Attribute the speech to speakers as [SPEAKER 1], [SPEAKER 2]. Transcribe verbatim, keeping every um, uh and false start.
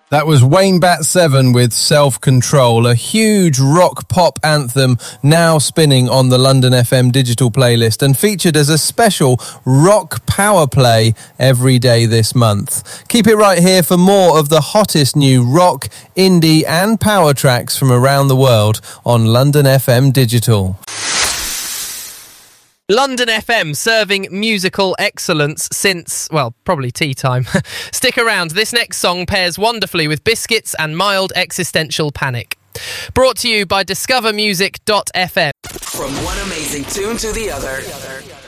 [SPEAKER 1] That was Wayne Bat seven with Self-Control, a huge rock pop anthem now spinning on the London F M digital playlist and featured as a special rock power play every day this month. Keep it right here for more of the hottest new rock, indie and power tracks from around the world on London F M Digital.
[SPEAKER 2] London F M serving musical excellence since, well, probably tea time. Stick around, this next song pairs wonderfully with Biscuits and Mild Existential Panic. Brought to you by discover music dot f m.
[SPEAKER 3] From one amazing tune to the other.